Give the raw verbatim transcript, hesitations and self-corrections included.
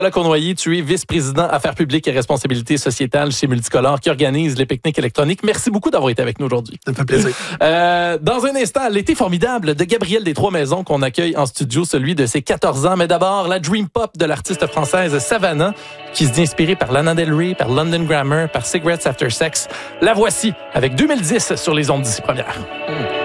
Nicolas Cournoyer, tu es vice-président Affaires publiques et responsabilités sociétales chez Multicolore qui organise les pique-niques électroniques. Merci beaucoup d'avoir été avec nous aujourd'hui. Ça me fait plaisir. Euh, dans un instant, l'été formidable de Gabrielle des Trois-Maisons qu'on accueille en studio, celui de ses quatorze ans. Mais d'abord, la dream pop de l'artiste française Savannah qui se dit inspirée par Lana Del Rey, par London Grammar, par Cigarettes After Sex. La voici avec deux mille dix sur les ondes d'ici première. Mmh.